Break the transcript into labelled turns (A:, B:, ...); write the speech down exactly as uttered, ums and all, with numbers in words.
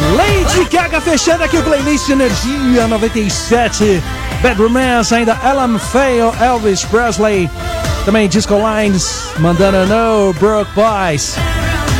A: Lady Gaga fechando aqui o playlist Energia noventa e sete. Bad Romance, ainda Ellen Faye, Elvis Presley. Também Disco Lines, mandando No Broke Boys.